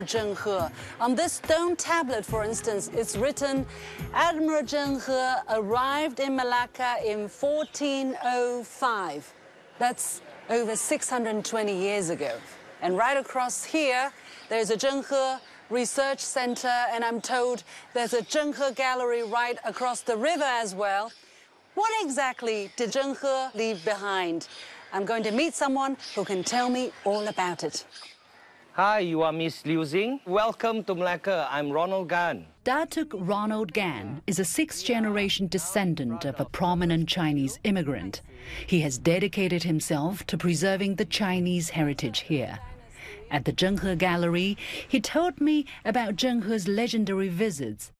Zheng He. On this stone tablet, for instance, it's written, Admiral Zheng He arrived in Malacca in 1405. That's over 620 years ago. And right across here, there's a Zheng He Research Center, and I'm told there's a Zheng He Gallery right across the river as well. What exactly did Zheng He leave behind? I'm going to meet someone who can tell me all about it. Hi, you are Miss Liu Xing. Welcome to Malacca. I'm Ronald Gan. Datuk Ronald Gan is a sixth-generation descendant of a prominent Chinese immigrant. He has dedicated himself to preserving the Chinese heritage here. At the Zheng He Gallery, he told me about Zheng He's legendary visits.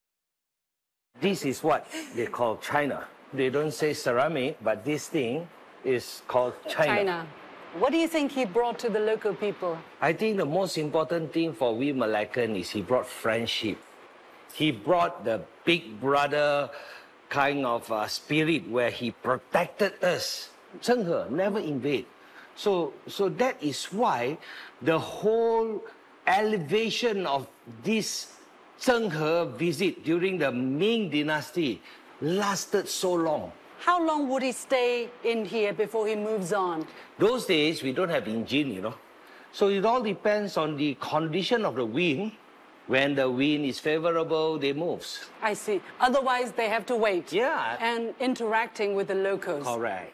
This is what they call China. They don't say ceramic, but this thing is called China. What do you think he brought to the local people? I think the most important thing for we Malaccan is he brought friendship. He brought the big brother kind of spirit where he protected us. Zheng He never invade. So that is why the whole elevation of this Zheng He visit during the Ming Dynasty lasted so long. How long would he stay in here before he moves on? Those days, we don't have engine, you know. So it all depends on the condition of the wind. When the wind is favorable, they move. I see. Otherwise, they have to wait. Yeah. And interacting with the locals. Correct.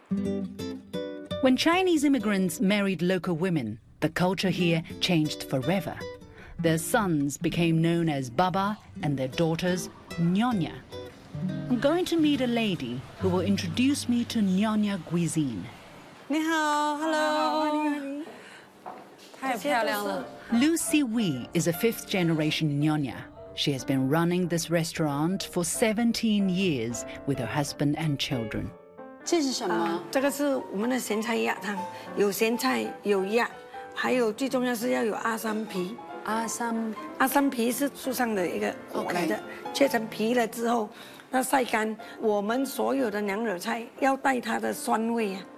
When Chinese immigrants married local women, the culture here changed forever. Their sons became known as Baba and their daughters Nyonya. I'm going to meet a lady who will introduce me to Nyonya cuisine. 你好 ，Hello， 太漂亮了。 Lucy Wee is a fifth-generation Nyonya. She has been running this restaurant for 17 years with her husband and children. 这是什么？ 这个是我们的咸菜鸭汤，有咸菜，有鸭，还有最重要是要有阿三皮。阿三皮是树上的一个果来的，切成皮了之后，那晒干。我们所有的娘惹菜要带它的酸味啊，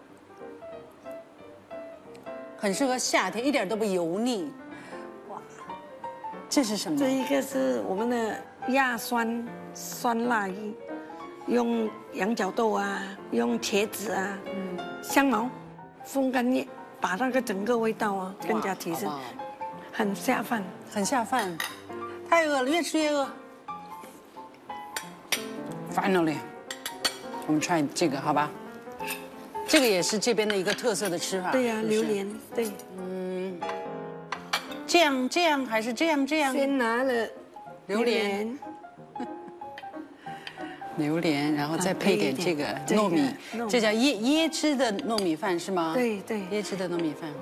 很适合夏天，一点都不油腻。哇，这是什么？ 这一个是我们的鸭酸辣鱼，用羊角豆啊，用茄子啊，香茅，风干叶，把那个整个味道啊更加提升。 很下饭， 很下饭，太饿了，越吃越饿。Finally， 我们 try 这个好吧？这个也是这边的一个特色的吃法。 对呀，榴莲，对。 这样还是这样？ 先拿了榴莲，然后再配点这个糯米，这叫椰汁的糯米饭是吗？ 对， 椰汁的糯米饭。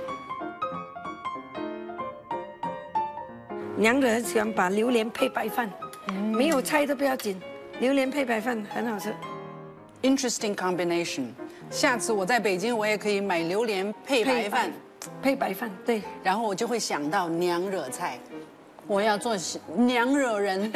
娘惹很喜欢把榴莲配白饭，没有菜都不要紧，榴莲配白饭很好吃。 Interesting combination。下次我在北京，我也可以买榴莲配白饭。 配白饭，对。 然后我就会想到娘惹菜，我要做娘惹人。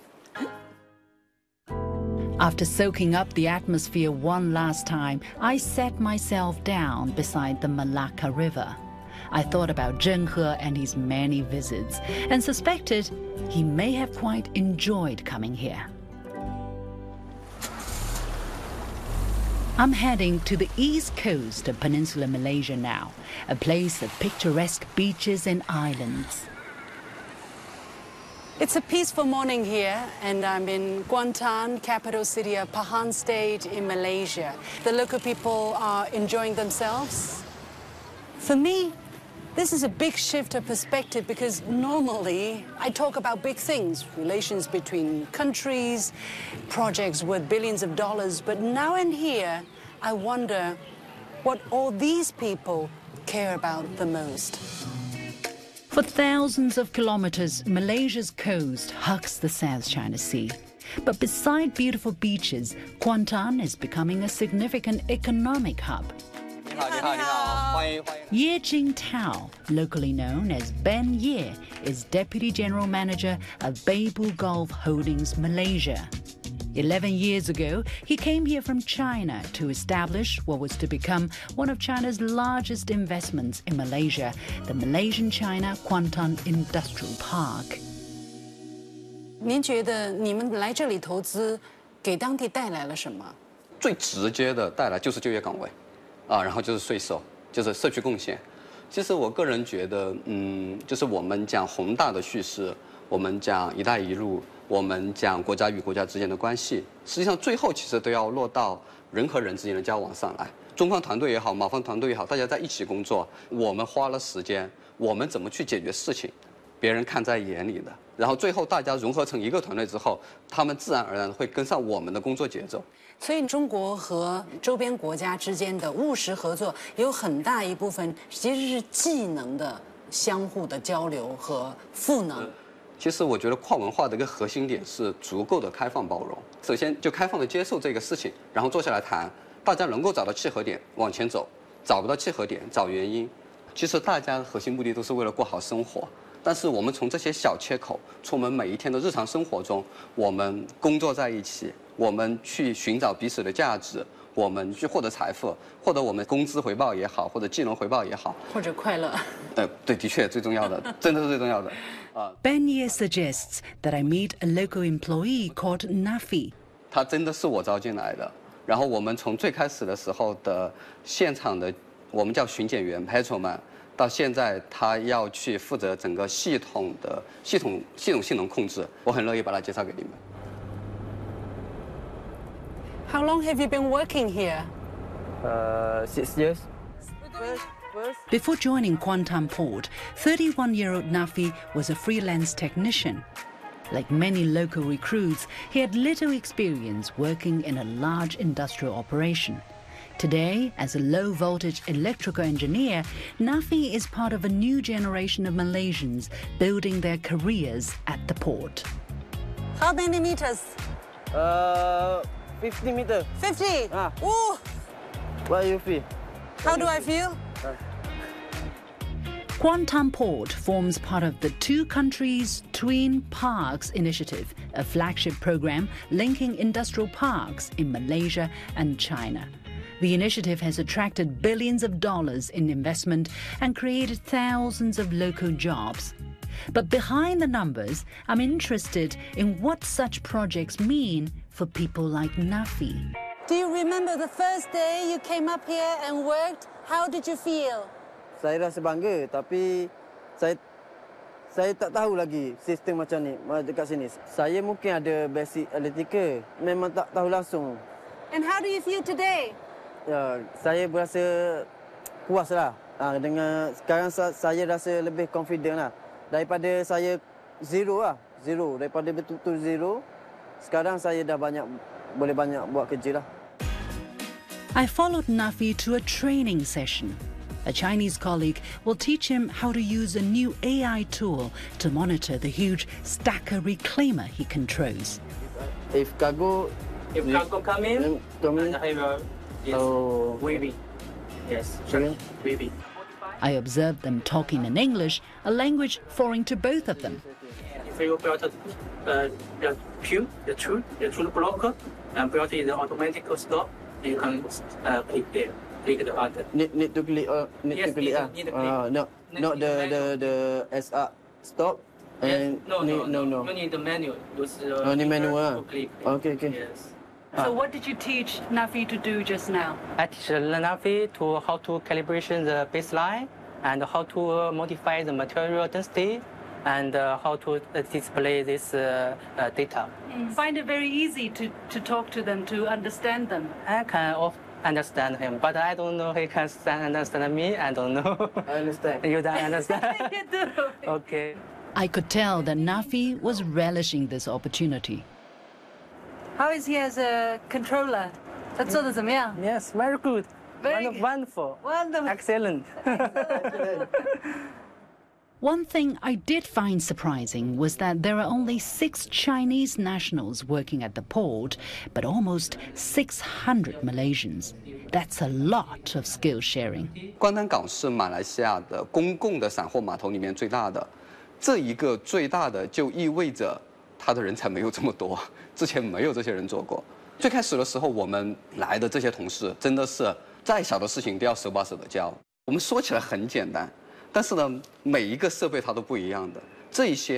After soaking up the atmosphere one last time, I sat myself down beside the Malacca River. I thought about Zheng He and his many visits and suspected he may have quite enjoyed coming here. I'm heading to the east coast of Peninsular Malaysia now, a place of picturesque beaches and islands. It's a peaceful morning here, and I'm in Kuantan, capital city of Pahang State in Malaysia. The local people are enjoying themselves. For me, this is a big shift of perspective because normally I talk about big things, relations between countries, projects worth billions of dollars, but now and here I wonder what all these people care about the most. For thousands of kilometers, Malaysia's coast hugs the South China Sea. But beside beautiful beaches, Kuantan is becoming a significant economic hub. Ye Jingtao, locally known as Ben Ye, is Deputy General Manager of Beibu Gulf Holdings Malaysia. 11 years ago, he came here from China to establish what was to become one of China's largest investments in Malaysia, the Malaysian-China Kuantan Industrial Park. 您觉得你们来这里投资，给当地带来了什么？ 最直接的带来就是就业岗位，然后就是税收，就是社区贡献。其实我个人觉得，就是我们讲宏大的叙事，我们讲"一带一路"，我们讲国家与国家之间的关系，实际上最后其实都要落到人和人之间的交往上来。中方团队也好，马方团队也好，大家在一起工作，我们花了时间，我们怎么去解决事情，别人看在眼里的。然后最后大家融合成一个团队之后，他们自然而然会跟上我们的工作节奏。 所以中国和周边国家之间的务实合作，有很大一部分其实是技能的相互的交流和赋能。 其实我觉得跨文化的一个核心点是足够的开放包容。首先就开放的接受这个事情，然后坐下来谈，大家能够找到契合点往前走，找不到契合点找原因。其实大家核心目的都是为了过好生活。但是我们从这些小切口，从我们每一天的日常生活中，我们工作在一起，我们去寻找彼此的价值，我们去获得财富，获得我们工资回报也好，或者技能回报也好， 或者快乐。 对，的确最重要的，真的是最重要的。 Ben Ye suggests that I meet a local employee called Nafi. 他真的是我招进来的，然后我们从最开始的时候的现场的，我们叫巡检员 patrolman。到现在，他要去负责整个系统性能控制，我很乐意把他介绍给你们。 How long have you been working here? 6 years. Before joining Kuantan Port, 31-year-old Nafi was a freelance technician. Like many local recruits, he had little experience working in a large industrial operation. Today, as a low-voltage electrical engineer, Nafi is part of a new generation of Malaysians building their careers at the port. How many meters? 50 meters. 50? Ooh. What do you feel? How do I feel? Kuantan Port forms part of the Two Countries Twin Parks Initiative, a flagship program linking industrial parks in Malaysia and China. The initiative has attracted billions of dollars in investment and created thousands of local jobs. But behind the numbers, I'm interested in what such projects mean for people like Nafi. Do you remember the first day you came up here and worked? How did you feel? Saya rasa bangga, tapi saya tak tahu lagi sistem macam ni dekat sini. Saya mungkin ada basic electrical, memang tak tahu langsung. And how do you feel today? Ya, saya berasa puas lah. Dengan sekarang saya rasa lebih confident lah. Daripada saya zero lah. Zero. Daripada betul-betul zero, sekarang saya dah boleh banyak buat kerja lah. I followed Nafi to a training session. A Chinese colleague will teach him how to use a new AI tool to monitor the huge stacker reclaimer he controls. If cargo come in, wavy. Yes, wavy. I observed them talking in English, a language foreign to both of them. If you build the queue, the tool blocker, and build the automatic stop, you can click there. Click the button. Need to click. Yes, to click. need to click. Not the SR stop. And no. You need the menu. Use need manual. Click. Okay. Yes. So what did you teach Nafi to do just now? I teach Nafi to how to calibration the baseline and how to modify the material density and how to display this data. Find it very easy to talk to them, to understand them. I can understand him, but I don't know he can understand me. I don't know. I understand. You don't understand? You do. Okay. I could tell that Nafi was relishing this opportunity. How is he as a controller? 他做得怎么样? Yes, very good. Very good. Wonderful. Wonderful. Excellent. One thing I did find surprising was that there are only 6 Chinese nationals working at the port, but almost 600 Malaysians. That's a lot of skill sharing. 关丹港是马来西亚的公共的散货码头里面最大的，这一个最大的就意味着他的人才没有这么多，之前没有这些人做过。最开始的时候，我们来的这些同事真的是再小的事情都要手把手的教。我们说起来很简单，但是呢，每一个设备它都不一样的。这一些